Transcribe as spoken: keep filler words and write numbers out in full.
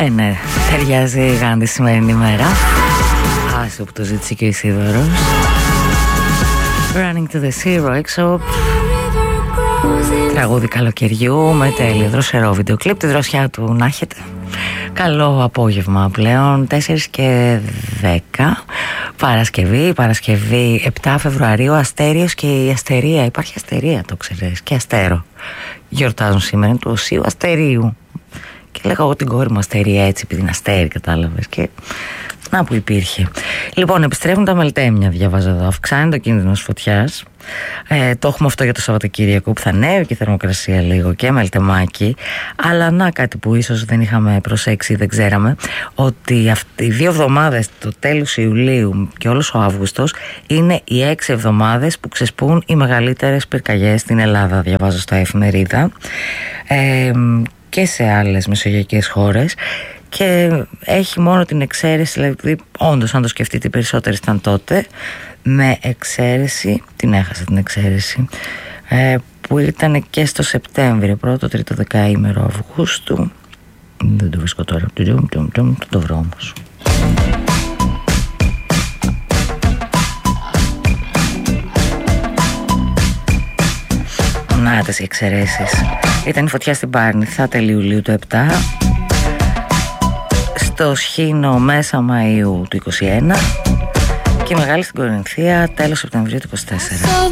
Ε, ναι, ταιριάζει γάντι σημερινή μέρα. Άσε που το ζήτησε και ο Ισίδωρος. Running to the Sea, Roixop. Τραγούδι καλοκαιριού με τέλειο δροσερό βίντεο κλιπ. Τη δροσιά του να έχετε. Καλό απόγευμα πλέον, τέσσερα και δέκα. Παρασκευή, Παρασκευή επτά Φεβρουαρίου. Αστέριος και η Αστερία. Υπάρχει Αστερία, το ξέρεις, και Αστέρο. Γιορτάζουν σήμερα του Οσίου Αστερίου. Και λέγα εγώ την κόρη μου Αστερία έτσι, επειδή είναι Αστέρι, κατάλαβες. Και να που υπήρχε. Λοιπόν, επιστρέφουν τα μελτέμια, διαβάζω εδώ. Αυξάνει το κίνδυνο φωτιάς. Ε, το έχουμε αυτό για το Σαββατοκύριακο που θα ανέβει και η θερμοκρασία λίγο και μελτεμάκι. Αλλά να κάτι που ίσως δεν είχαμε προσέξει, δεν ξέραμε, ότι αυτοί οι δύο εβδομάδες, το τέλος Ιουλίου και όλος ο Αύγουστος, είναι οι έξι εβδομάδες που ξεσπούν οι μεγαλύτερες πυρκαγιές στην Ελλάδα. Διαβάζω στα εφημερίδα ε, και σε άλλες μεσογειακές χώρες. Και έχει μόνο την εξαίρεση, δηλαδή όντως αν το σκεφτείτε οι περισσότεροι ήταν τότε, με εξαίρεση, την έχασα την εξαίρεση, ε, που ήταν και στο Σεπτέμβριο, πρώτο, τρίτο δεκαήμερο Αυγούστου. Δεν το βρίσκω τώρα, θα το βρω όμως. Να τις εξαιρέσεις. Ήταν η φωτιά στην Πάρνηθα τέλη Ιουλίου του επτά, στο Σχήνο μέσα Μαΐου του είκοσι ένα και η μεγάλη στην Κορινθία τέλος Σεπτεμβρίου του είκοσι τέσσερα.